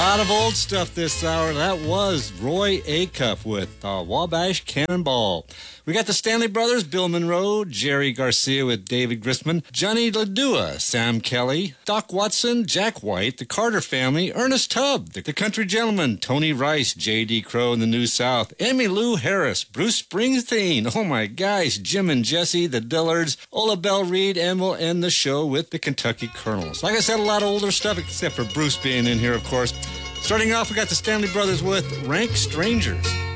lot of old stuff this hour. That was Roy Acuff with Wabash Cannonball. We got the Stanley Brothers, Bill Monroe, Jerry Garcia with David Grisman, Johnny Ladua, Sam Kelly, Doc Watson, Jack White, the Carter family, Ernest Tubb, the Country Gentlemen, Tony Rice, J.D. Crowe in the New South, Emmylou Harris, Bruce Springsteen, oh my gosh, Jim and Jesse, the Dillards, Ola Belle Reed, and we'll end the show with the Kentucky Colonels. Like I said, a lot of older stuff, except for Bruce being in here, of course. Starting off, we got the Stanley Brothers with Rank Strangers.